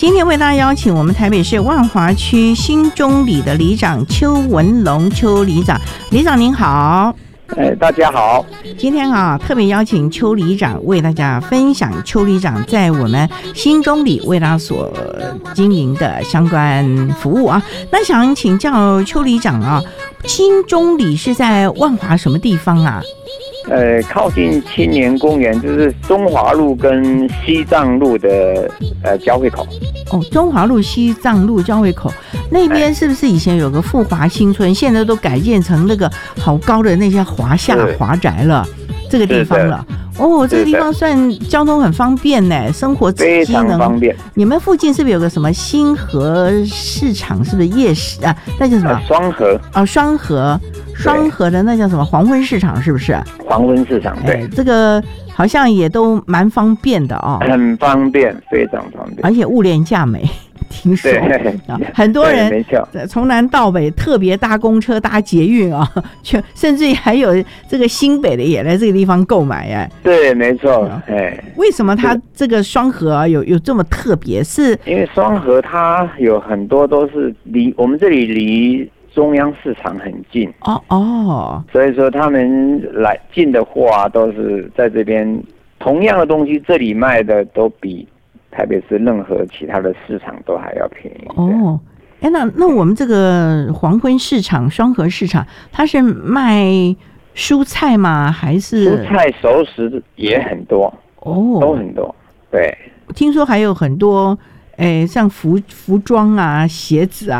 今天为大家邀请我们台北市万华区新中里的里长邱文龙邱里长，里长您好。 大家好。 今天特别邀请邱里长为大家分享邱里长在我们新中里为他所经营的相关服务啊。那想请教邱里长新中里是在万华什么地方啊？ 靠近青年公园，就是中华路跟西藏路的交汇口。 中华路西藏路交汇口那边是不是以前有个富华新村，现在都改建成那个好高的那些华夏华宅了，这个地方了。这个地方算交通很方便呢，生活非常方便。 你们附近是不是有个什么新河市场？是不是夜市啊？那叫什么？ 双河。 双河的那叫什么？黄昏市场是不是？ 黄昏市场，对。 这个好像也都蛮方便的很方便，非常方便， 而且物廉价美。听说很多人从南到北特别搭公车搭捷运甚至还有这个新北的也来这个地方购买对，没错。 为什么它这个双河有这么特别？是因为双河它有很多都是我们这里离中央市场很近所以说他们来进的货都是在这边，同样的东西这里卖的都比台北市任何其他的市场都还要便宜那我们这个黄昏市场双河市场，它是卖蔬菜吗？还是蔬菜熟食也很多都很多。对， 听说还有很多像服装鞋子